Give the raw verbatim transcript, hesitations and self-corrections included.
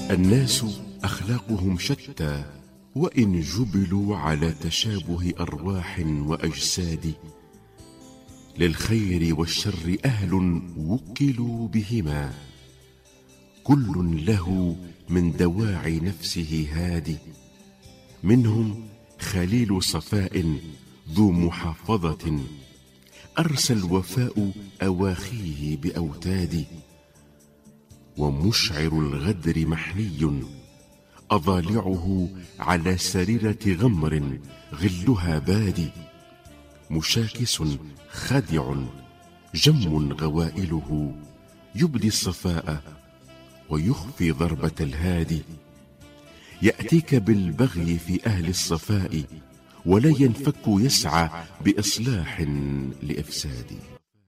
الناس أخلاقهم شتى، وإن جبلوا على تشابه أرواح وأجساد، للخير والشر أهل وكلوا بهما، كل له من دواعي نفسه هادي. منهم خليل صفاء ذو محافظة، أرسى الوفاء أواخيه بأوتاد، ومشعر الغدر محني أضالعه على سريرة غمر غلها بادي، مشاكس خادع جم غوائله، يبدي الصفاء ويخفي ضربة الهادي. يأتيك بالبغي في أهل الصفاء، ولا ينفك يسعى بإصلاح لإفساد.